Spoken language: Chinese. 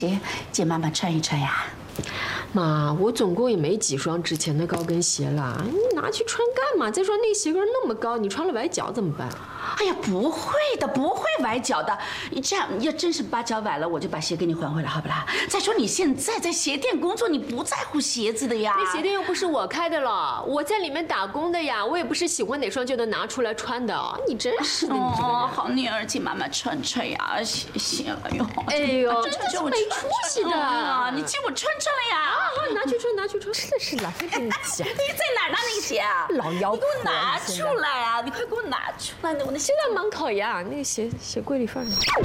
借妈妈穿一穿呀。 妈，我总共也没几双之前的高跟鞋了，你拿去穿干嘛？再说那鞋跟那么高，你穿了崴脚怎么办？ 哎呀，不会的，不会崴脚的。你这样要真是把脚崴了，我就把鞋给你还回来，好不啦？再说你现在在鞋店工作，你不在乎鞋子的呀。 那鞋店又不是我开的了，我在里面打工的呀，我也不是喜欢哪双就能拿出来穿的。你真是的，你这个人。 好，女儿，借妈妈穿穿呀，谢谢了哟。 哎呦， 真是没出息的。 你借我穿穿呀。 拿去穿，拿去穿。是老非跟你讲。 你在哪儿拿那个鞋啊？ 老妖婆， 你给我拿出来啊！你快给我拿出来！我那就在门口呀，那个鞋柜里放着。